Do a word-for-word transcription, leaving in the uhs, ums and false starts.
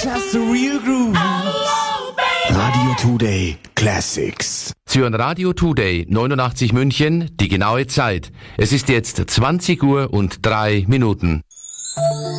Just the real grooves. Radio Today Classics. Sie hören Radio Today neunundachtzig München, die genaue Zeit. Es ist jetzt zwanzig Uhr und drei Minuten.